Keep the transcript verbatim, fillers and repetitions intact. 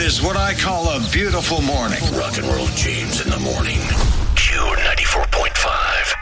is what I call a beautiful morning. Rock and Roll James in the morning. Q ninety-four point five.